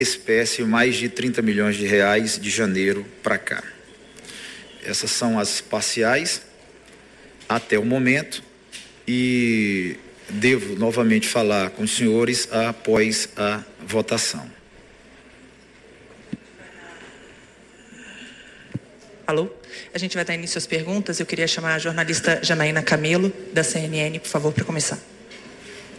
espécie mais de 30 milhões de reais de janeiro para cá. Essas são as parciais até o momento e devo novamente falar com os senhores após a votação. Alô? A gente vai dar início às perguntas. Eu queria chamar a jornalista Janaína Camelo, da CNN, por favor, para começar.